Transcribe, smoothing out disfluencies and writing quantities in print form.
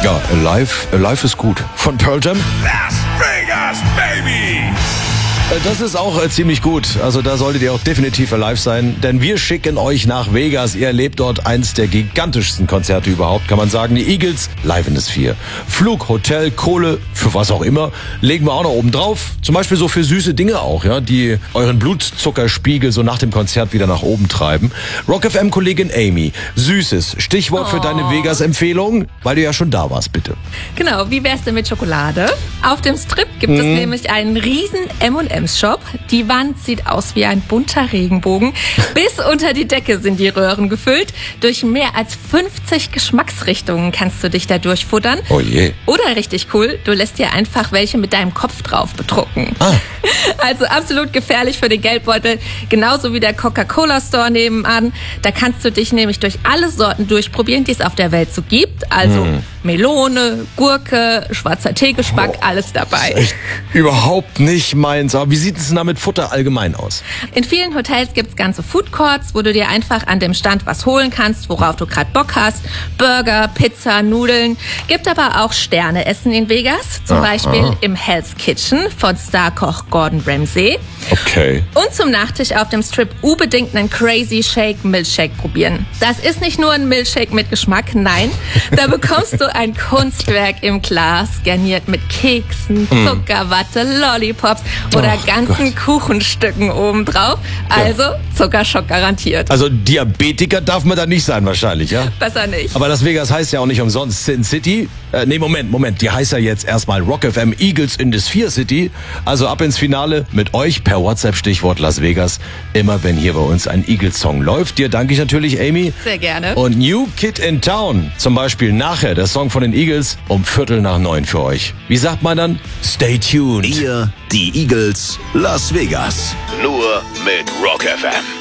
Ja, Alive ist gut. Von Pearl Jam. Las Vegas, baby! Das ist auch ziemlich gut. Also da solltet ihr auch definitiv alive sein, denn wir schicken euch nach Vegas. Ihr erlebt dort eins der gigantischsten Konzerte überhaupt, kann man sagen. Die Eagles, live in the Sphere. Flug, Hotel, Kohle, für was auch immer, legen wir auch noch oben drauf. Zum Beispiel so für süße Dinge auch, ja, die euren Blutzuckerspiegel so nach dem Konzert wieder nach oben treiben. Rock FM-Kollegin Amy, Süßes, Stichwort für deine Vegas-Empfehlung, weil du ja schon da warst, bitte. Genau, wie wär's denn mit Schokolade? Auf dem Strip gibt es nämlich einen riesen M&M's-Shop. Die Wand sieht aus wie ein bunter Regenbogen. Bis unter die Decke sind die Röhren gefüllt. Durch mehr als 50 Geschmacksrichtungen kannst du dich da durchfuttern. Oh je. Oder richtig cool, du lässt dir einfach welche mit deinem Kopf drauf bedrucken. Also absolut gefährlich für den Geldbeutel. Genauso wie der Coca-Cola-Store nebenan. Da kannst du dich nämlich durch alle Sorten durchprobieren, die es auf der Welt so gibt. Also Melone, Gurke, schwarzer Teegeschmack, alles dabei. Echt überhaupt nicht meins. Aber wie sieht es denn da mit Futter allgemein aus? In vielen Hotels gibt's ganze Food Courts, wo du dir einfach an dem Stand was holen kannst, worauf du gerade Bock hast. Burger, Pizza, Nudeln. Gibt aber auch Sterneessen in Vegas. Zum Beispiel im Hell's Kitchen von Starkoch Gordon Ramsay. Okay. Und zum Nachtisch auf dem Strip unbedingt einen Crazy Shake Milkshake probieren. Das ist nicht nur ein Milkshake mit Geschmack, nein. Da bekommst du ein Kunstwerk im Glas, garniert mit Keksen, Zuckerwatte, Lollipops oder ganzen Kuchenstücken obendrauf. Also Zuckerschock garantiert. Also Diabetiker darf man da nicht sein wahrscheinlich, ja? Besser nicht. Aber das Vegas heißt ja auch nicht umsonst Sin City. Moment. Die heißt ja jetzt erstmal Rock FM Eagles in the Sphere City. Also ab ins Finale mit euch per WhatsApp Stichwort Las Vegas. Immer wenn hier bei uns ein Eagles-Song läuft. Dir danke ich natürlich, Amy. Sehr gerne. Und New Kid in Town. Zum Beispiel nachher der Song von den Eagles um 8:45 für euch. Wie sagt man dann? Stay tuned. Ihr, die Eagles, Las Vegas. Nur mit Rock FM.